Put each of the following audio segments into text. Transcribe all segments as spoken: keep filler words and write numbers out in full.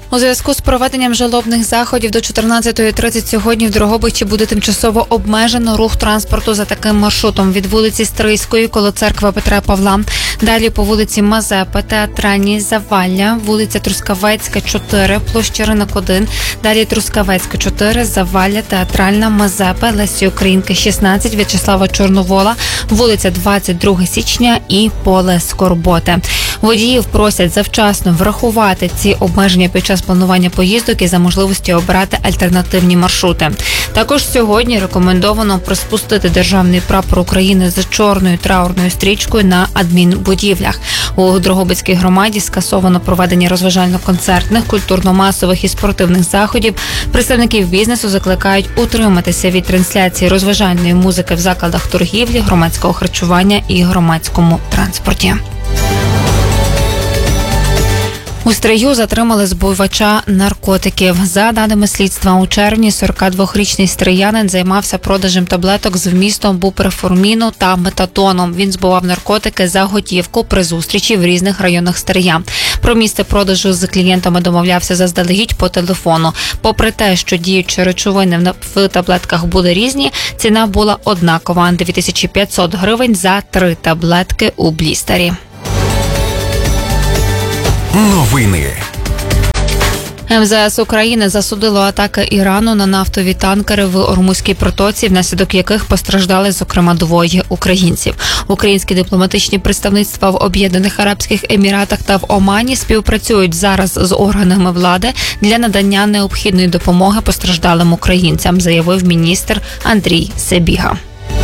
У зв'язку з проведенням жалобних заходів до чотирнадцятої тридцять сьогодні в Дрогобичі буде тимчасово обмежено рух транспорту за таким маршрутом від вулиці Стрийської коло церкви Петра Павла, далі по вулиці Мазепи, Театральній, Завалля, вулиця Трускавецька, чотири, площа Ринок один, далі Трускавецька, чотири, Завалля, Театральна, Мазепи, Лесі Українки, шістнадцять, В'ячеслава Чорновола, вулиця двадцять друге січня і поле Скорботи. Водіїв просять завчасно врахувати ці обмеження під час планування поїздок і за можливості обирати альтернативні маршрути. Також сьогодні рекомендовано приспустити державний прапор України з чорною траурною стрічкою на адмінбудівлях. У Дрогобицькій громаді скасовано проведення розважально-концертних, культурно-масових і спортивних заходів. Представників бізнесу закликають утриматися від трансляції розважальної музики в закладах торгівлі, громадського харчування і громадському транспорті. У Стрию затримали збувача наркотиків. За даними слідства, у червні сорокадвохрічний стриянин займався продажем таблеток з вмістом буперформіну та метадону. Він збував наркотики за готівку при зустрічі в різних районах Стрия. Про місце продажу з клієнтами домовлявся заздалегідь по телефону. Попри те, що діючі речовини в таблетках були різні, ціна була однакова – дві тисячі п'ятсот гривень за три таблетки у блістері. Новини. ем зе ес України засудило атаки Ірану на нафтові танкери в Ормузькій протоці, внаслідок яких постраждали, зокрема, двоє українців. Українські дипломатичні представництва в Об'єднаних Арабських Еміратах та в Омані співпрацюють зараз з органами влади для надання необхідної допомоги постраждалим українцям, заявив міністр Андрій Сибіга.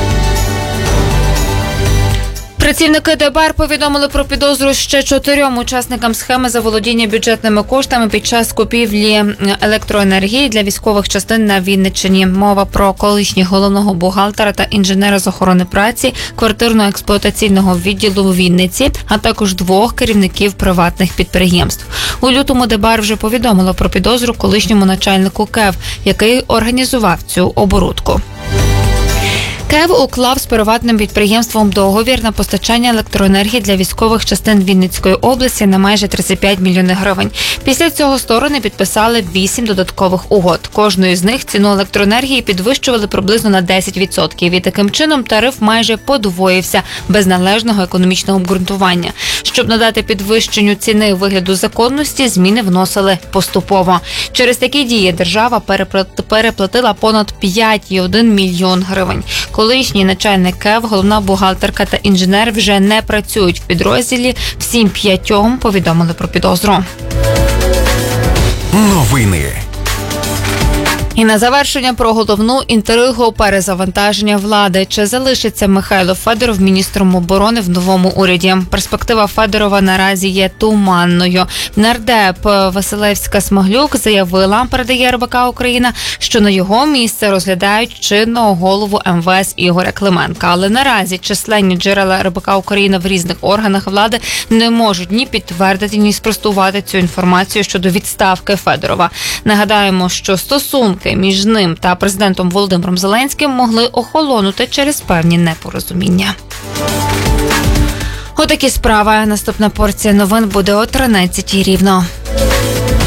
Працівники де бе ер повідомили про підозру ще чотирьом учасникам схеми заволодіння бюджетними коштами під час купівлі електроенергії для військових частин на Вінниччині. Мова про колишніх головного бухгалтера та інженера з охорони праці квартирно-експлуатаційного відділу у Вінниці, а також двох керівників приватних підприємств. У лютому де бе ер вже повідомило про підозру колишньому начальнику КЕВ, який організував цю оборудку. КЕВ уклав з приватним підприємством договір на постачання електроенергії для військових частин Вінницької області на майже тридцять п'ять мільйонів гривень. Після цього сторони підписали вісім додаткових угод. Кожною з них ціну електроенергії підвищували приблизно на десять відсотків. І таким чином тариф майже подвоївся без належного економічного обґрунтування. Щоб надати підвищенню ціни вигляду законності, зміни вносили поступово. Через такі дії держава переплатила понад п'ять цілих один мільйон гривень. Колишній начальник КЕВ, головна бухгалтерка та інженер вже не працюють в підрозділі. Всім п'ятьом повідомили про підозру. Новини. І на завершення про головну інтригу перезавантаження влади. Чи залишиться Михайло Федоров міністром оборони в новому уряді? Перспектива Федорова наразі є туманною. Нардеп Василевська-Смаглюк заявила, передає ер бе ка Україна, що на його місце розглядають чинного голову ем ве ес Ігоря Клименка. Але наразі численні джерела ер бе ка Україна в різних органах влади не можуть ні підтвердити, ні спростувати цю інформацію щодо відставки Федорова. Нагадаємо, що стосунки між ним та президентом Володимиром Зеленським могли охолонути через певні непорозуміння. Отакі справи. Наступна порція новин буде о тринадцятій рівно.